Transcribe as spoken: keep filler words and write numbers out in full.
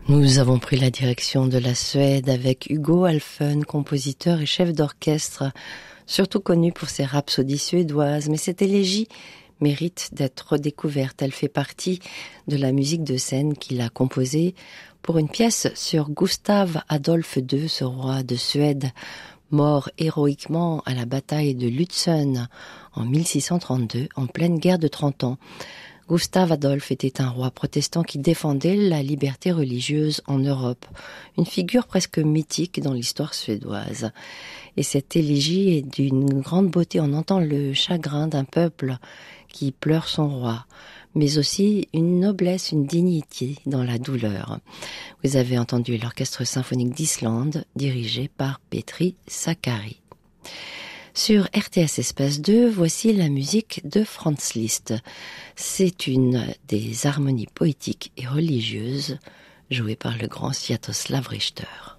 Nous avons pris la direction de la Suède avec Hugo Alfen, compositeur et chef d'orchestre, surtout connu pour ses rhapsodies suédoises. Mais cette élégie mérite d'être redécouverte. Elle fait partie de la musique de scène qu'il a composée pour une pièce sur Gustave Adolphe deux, ce roi de Suède, mort héroïquement à la bataille de Lutzen en mille six cent trente-deux, en pleine guerre de Trente Ans. Gustave Adolphe était un roi protestant qui défendait la liberté religieuse en Europe, une figure presque mythique dans l'histoire suédoise. Et cette élégie est d'une grande beauté. On entend le chagrin d'un peuple qui pleure son roi, mais aussi une noblesse, une dignité dans la douleur. Vous avez entendu l'Orchestre symphonique d'Islande, dirigé par Petri Sakari. Sur R T S Espace deux, voici la musique de Franz Liszt. C'est une des harmonies poétiques et religieuses jouée par le grand Sviatoslav Richter.